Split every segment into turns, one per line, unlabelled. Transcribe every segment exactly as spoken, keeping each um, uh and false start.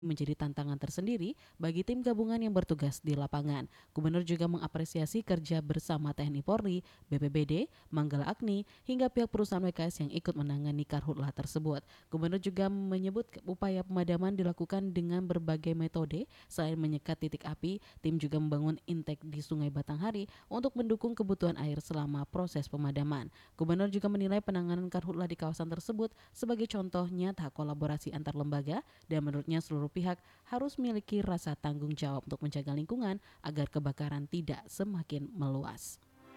menjadi tantangan tersendiri bagi tim gabungan yang bertugas di lapangan. Gubernur juga mengapresiasi kerja bersama T N I Polri, B P B D, Manggala Agni, hingga pihak perusahaan W K S yang ikut menangani karhutlah tersebut. Gubernur juga menyebut upaya pemadaman dilakukan dengan berbagai metode. Selain menyekat titik api, tim juga membangun intek di Sungai Batanghari untuk mendukung kebutuhan air selama proses pemadaman. Gubernur juga menilai penanganan karhutlah di kawasan tersebut sebagai contoh nyata kolaborasi antar lembaga, dan menurutnya seluruh pihak harus memiliki rasa tanggung jawab untuk menjaga lingkungan agar kebakaran tidak semakin meluas.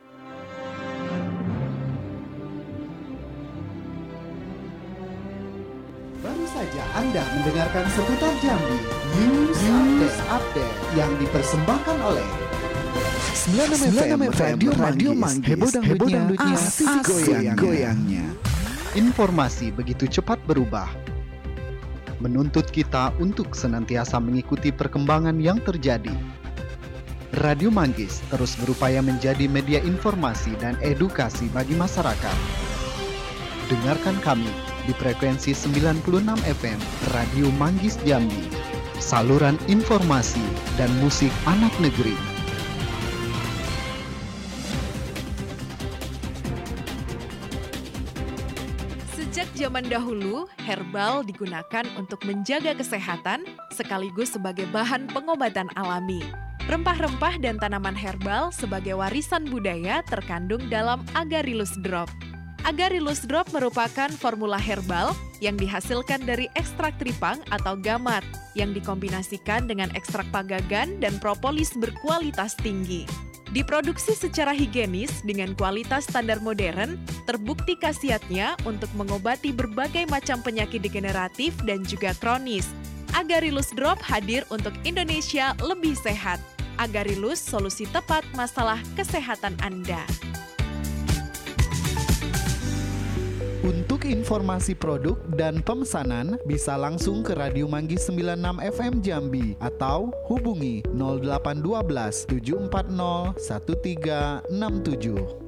Baru saja Anda mendengarkan seputar Jambi News, News Update, Update yang dipersembahkan oleh
sembilan puluh enam F M Radio, Radio Manggis, heboh dangdutnya, asik goyang-goyangnya.
Informasi begitu cepat berubah, menuntut kita untuk senantiasa mengikuti perkembangan yang terjadi. Radio Manggis terus berupaya menjadi media informasi dan edukasi bagi masyarakat. Dengarkan kami di frekuensi sembilan puluh enam F M Radio Manggis Jambi, saluran informasi dan musik anak negeri.
Sejak zaman dahulu, herbal digunakan untuk menjaga kesehatan sekaligus sebagai bahan pengobatan alami. Rempah-rempah dan tanaman herbal sebagai warisan budaya terkandung dalam Agarylus Drop. Agarylus Drop merupakan formula herbal yang dihasilkan dari ekstrak tripang atau gamat yang dikombinasikan dengan ekstrak pagagan dan propolis berkualitas tinggi. Diproduksi secara higienis dengan kualitas standar modern, terbukti khasiatnya untuk mengobati berbagai macam penyakit degeneratif dan juga kronis. Agarylus Drop hadir untuk Indonesia lebih sehat. Agarylus, solusi tepat masalah kesehatan Anda.
Untuk informasi produk dan pemesanan bisa langsung ke Radio Manggis sembilan puluh enam F M Jambi atau hubungi nol delapan satu dua tujuh empat nol satu tiga enam tujuh.